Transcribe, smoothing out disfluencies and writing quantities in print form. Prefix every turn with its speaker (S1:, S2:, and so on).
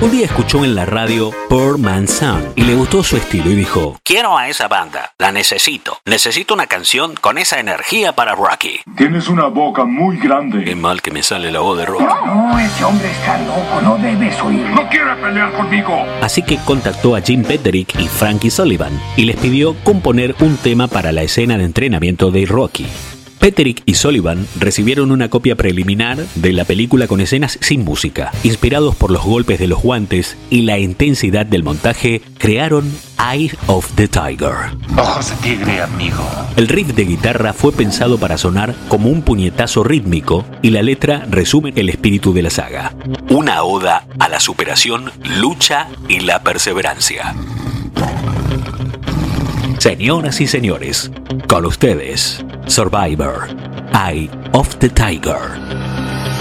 S1: Un día escuchó en la radio Poor Man's Son y le gustó su estilo y dijo: quiero a esa banda, la necesito. Necesito una canción con esa energía para Rocky.
S2: Tienes una boca muy grande.
S1: Qué mal que me sale la voz de Rocky.
S3: No, ese hombre está loco, no debes oírlo.
S2: ¡No quiere pelear conmigo!
S1: Así que contactó a Jim Petterick y Frankie Sullivan y les pidió componer un tema para la escena de entrenamiento de Rocky. Petterick y Sullivan recibieron una copia preliminar de la película con escenas sin música. Inspirados por los golpes de los guantes y la intensidad del montaje, crearon Eye of the Tiger.
S4: Ojos de tigre, amigo.
S1: El riff de guitarra fue pensado para sonar como un puñetazo rítmico y la letra resume el espíritu de la saga. Una oda a la superación, lucha y la perseverancia. Señoras y señores, con ustedes, Survivor, Eye of the Tiger.